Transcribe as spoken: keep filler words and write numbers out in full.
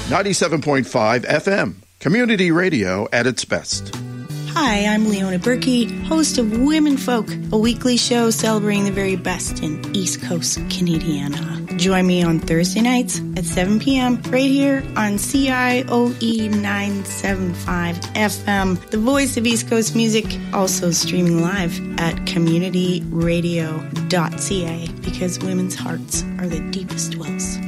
ninety-seven point five F M, community radio at its best. Hi, I'm Leona Berkey, host of Women Folk, a weekly show celebrating the very best in East Coast Canadiana. Join me on Thursday nights at seven p.m. right here on C I O E nine seventy-five F M, the voice of East Coast music, also streaming live at community radio dot c a, because women's hearts are the deepest wells.